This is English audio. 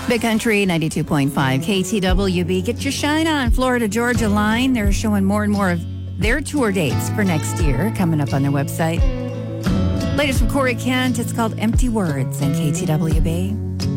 Big Country 92.5 KTWB. Get your shine on. Florida Georgia Line. They're showing more and more of their tour dates for next year coming up on their website. Latest from Corey Kent. It's called Empty Words and KTWB.